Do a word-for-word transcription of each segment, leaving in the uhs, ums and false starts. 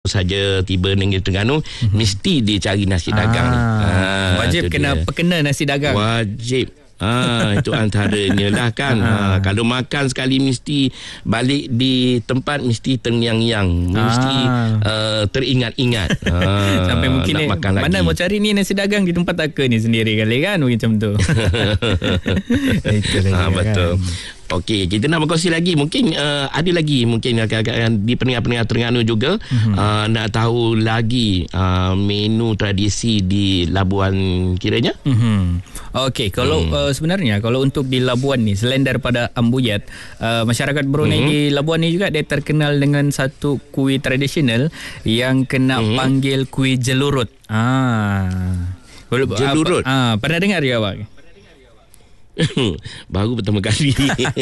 saja tiba negeri Terengganu, mm-hmm. mesti dia cari nasi dagang ah, ni. Ah, wajib kena dia. Perkena nasi dagang. Wajib. Ah, itu antaranya lah kan. Ah, kalau makan sekali mesti balik di tempat mesti terngiang-ngiang, mesti ah. uh, teringat-ingat. Ah, sampai mungkin ni, mana lagi. Mau cari ni nasi dagang di tempat tak ke ni sendiri kali kan, macam tu. Itu lagi ah, betul. Kan. Okey, kita nak berkongsi lagi. Mungkin uh, ada lagi mungkin agak-agak di pendengar-pendengar Terengganu juga mm-hmm. uh, nak tahu lagi uh, menu tradisi di Labuan kiranya. Mm-hmm. Okey, kalau mm. uh, sebenarnya kalau untuk di Labuan ni, selain daripada ambuyat, uh, masyarakat Brunei mm-hmm. di Labuan ni juga dia terkenal dengan satu kuih tradisional yang kena mm-hmm. panggil kuih jelurut. Ah. Jelurut. Ah, pernah dengar ke awak? Baru pertama kali.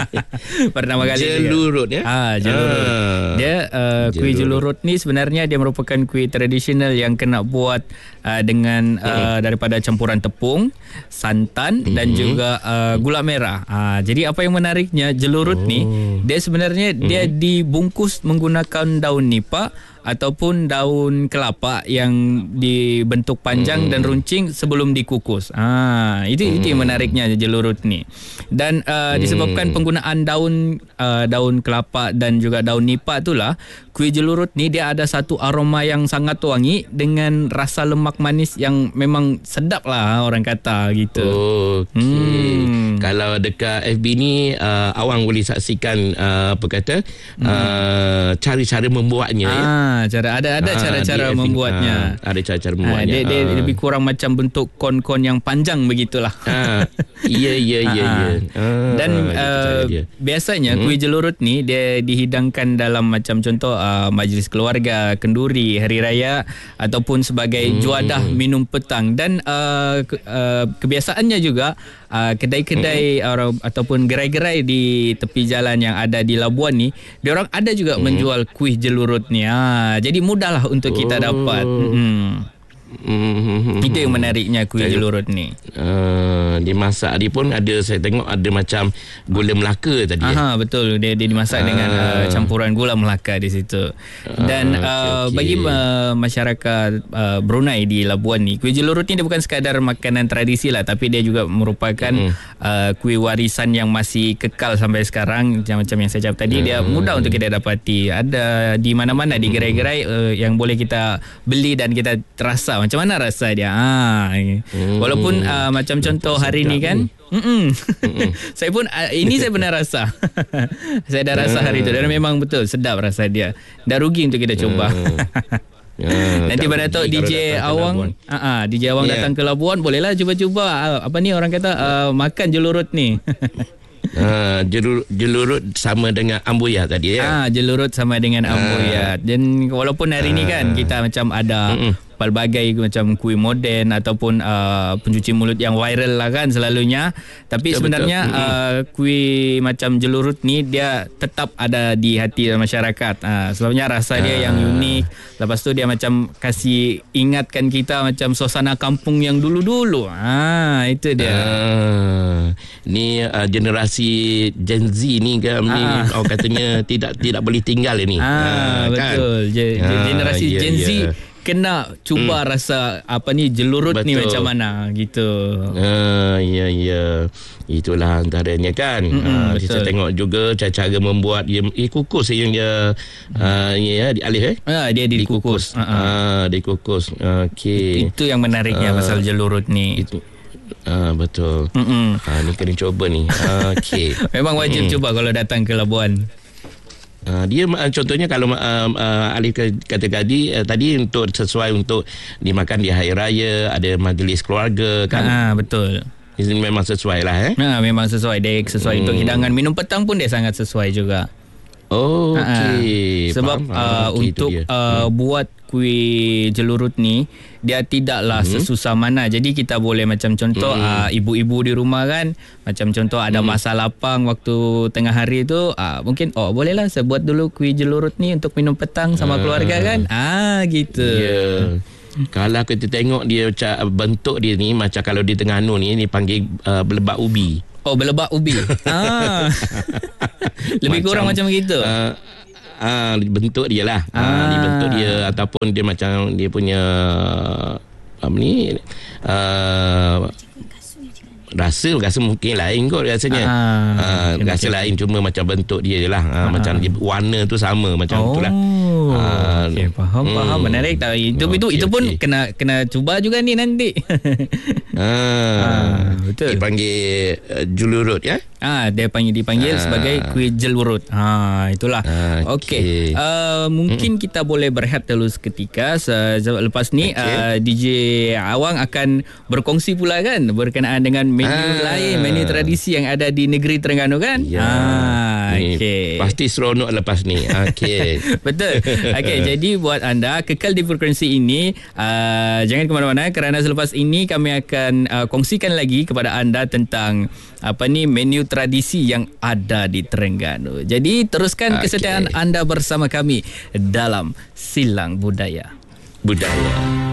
Pertama kali jelurut ya. Ah, jelurut. Ah, dia uh, kuih jelurut ni sebenarnya dia merupakan kuih tradisional yang kena buat uh, dengan uh, daripada campuran tepung, santan mm-hmm. dan juga uh, gula merah. Ah, jadi apa yang menariknya jelurut oh. ni, dia sebenarnya mm-hmm. dia dibungkus menggunakan daun nipa ataupun daun kelapa yang dibentuk panjang hmm. dan runcing sebelum dikukus. Ah, itu hmm. itu yang menariknya jelurut ni. Dan uh, hmm. disebabkan penggunaan daun uh, daun kelapa dan juga daun nipa itulah, kuih jelurut ni dia ada satu aroma yang sangat wangi dengan rasa lemak manis yang memang sedap lah orang kata gitu. Okey. Hmm. Kalau dekat F B ni uh, awang boleh saksikan uh, apa kata hmm. uh, cara-cara membuatnya ah. ya. Cara ada ada ah, cara-cara membuatnya. Ah, ada cara-cara membuatnya. Ah, dia, dia ah. lebih kurang macam bentuk kon-kon yang panjang begitulah. Ah, iya iya iya iya. Ah, Dan uh, biasanya hmm. kuih jelurut ni dia dihidangkan dalam macam contoh uh, majlis keluarga, kenduri, hari raya ataupun sebagai hmm. juadah minum petang. Dan uh, ke, uh, kebiasaannya juga uh, kedai-kedai hmm. uh, ataupun gerai-gerai di tepi jalan yang ada di Labuan ni, dia orang ada juga hmm. menjual kuih jelurut ni. Ah, jadi mudahlah untuk kita oh. dapat. Hmm. Mm-hmm. Itu yang menariknya kuih jelurut ni. Uh, dimasak dia pun ada, saya tengok ada macam gula Melaka tadi. Aha, ya? Betul. Dia, dia dimasak uh. dengan uh, campuran gula Melaka di situ. Dan uh, okay, uh, okay. bagi uh, masyarakat uh, Brunei di Labuan ni, kuih jelurut ni dia bukan sekadar makanan tradisi lah, tapi dia juga merupakan mm. uh, kuih warisan yang masih kekal sampai sekarang. Macam yang saya cakap tadi, mm. dia mudah untuk kita dapati. Ada di mana-mana di gerai-gerai uh, yang boleh kita beli dan kita terasa macam mana rasa dia. Ha, hmm. Walaupun uh, macam contoh hari ni kan, mm-mm. Mm-mm. saya pun uh, ini saya pernah rasa. Saya dah rasa hari tu dan memang betul sedap rasa dia. Dah rugi untuk kita cuba. Ya, nanti pada tu D J Awang, ah uh-uh, D J Awang yeah. datang ke Labuan, bolehlah cuba-cuba uh, apa ni orang kata uh, makan jelurut ni. Uh, jelurut, jelurut sama dengan ambuyat tadi ya. Ah, jelurut sama dengan ambuyat. Dan walaupun hari uh. ni kan kita macam ada mm-mm. pelbagai macam kuih moden ataupun uh, pencuci mulut yang viral lah kan selalunya, tapi ya, sebenarnya uh, kuih macam jelurut ni dia tetap ada di hati masyarakat. Uh, sebabnya rasa dia uh. yang unik. Lepas tu dia macam kasih ingatkan kita macam suasana kampung yang dulu-dulu. Ah, itu dia. Uh, ni uh, generasi Gen Z ni kan, uh. ni oh, katanya tidak tidak boleh tinggal ini. Ah, uh, betul. Kan? Je, uh, generasi yeah, Gen Z yeah. kena cuba hmm. rasa apa ni jelurut Betul. ni macam mana gitu. Ah, ya ya. Itulah antaranya kan. Mm-hmm, ah, kita tengok juga cara-cara membuat dia eh, kukus yang dia ah, ya di alih eh. Ah, dia dikukus. Ah, uh-huh. dikukus. Okey. Itu yang menariknya uh, pasal jelurut ni. Itu Ah, betul. Ah, ni kena cuba ni. Okey. Memang wajib mm. cuba kalau datang ke Labuan. Uh, dia uh, contohnya kalau uh, uh, Alif kata tadi uh, tadi untuk sesuai untuk dimakan di hari raya, ada majlis keluarga kan. Ah, betul. Ini memang sesuai lah eh. Nah, memang sesuai. Dia sesuai hmm. untuk hidangan minum petang pun dia sangat sesuai juga. Oh, okey. Sebab uh, okay, untuk uh, hmm. buat kuih jelurut ni dia tidaklah hmm. sesusah mana. Jadi kita boleh macam contoh hmm. uh, ibu-ibu di rumah kan, macam contoh ada hmm. masa lapang waktu tengah hari tu, uh, mungkin oh bolehlah saya buat dulu kuih jelurut ni untuk minum petang sama uh. keluarga kan. Ah gitu. Ya. Yeah. Kalau kita tengok dia macam bentuk dia ni macam kalau di Terengganu ni ni panggil uh, belebak ubi. Oh, belebak ubi. ah. Lebih macam, kurang macam begitu. Uh, uh, bentuk dia lah. Ah. Uh, di bentuk dia ataupun dia macam dia punya apa ni uh, rasa rasa mungkin lain kot rasanya. Ah, uh, okay, rasa okay. lain cuma macam bentuk dia je lah. Uh, ah. Macam dia, warna tu sama macam oh. itulah. Uh, okay, faham hmm. faham menarik tak itu okay, itu itu pun okay. kena kena cuba juga ni nanti. ah, ah, betul. Dipanggil uh, julurut ya. Ah, dia panggil dipanggil ah. sebagai kuih jelurut. Ha, itulah. Ah, okey. Okay. Uh, mungkin hmm. kita boleh berehat dulu seketika. Lepas ni okay. uh, D J Awang akan berkongsi pula kan berkenaan dengan menu ah. lain, menu tradisi yang ada di negeri Terengganu kan? Ya. Ah, okey. Pasti seronok lepas ni. Okey. Betul. Okey, jadi buat anda kekal di frekuensi ini, uh, jangan ke mana-mana kerana selepas ini kami akan uh, kongsikan lagi kepada anda tentang apa ni menu tradisi yang ada di Terengganu. Jadi teruskan okay. kesetiaan anda bersama kami dalam Silang Budaya. Budaya.